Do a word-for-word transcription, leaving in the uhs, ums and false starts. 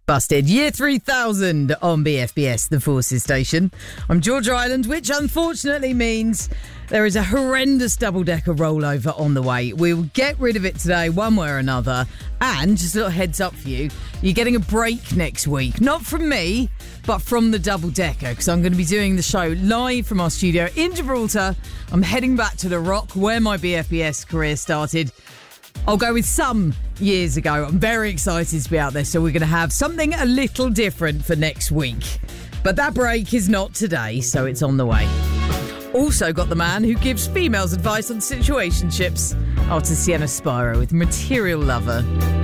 Busted. Year three thousand on B F B S, the Forces station. I'm Georgia Island, which unfortunately means there is a horrendous double-decker rollover on the way. We will get rid of it today, one way or another. And just a little heads up for you, you're getting a break next week. Not from me, but from the double-decker, because I'm going to be doing the show live from our studio in Gibraltar. I'm heading back to the Rock, where my B F B S career started. I'll go with some years ago. I'm very excited to be out there, so we're going to have something a little different for next week. But that break is not today, so it's on the way. Also got the man who gives females advice on situationships. Arthur Sienna Spiro with Material Lover.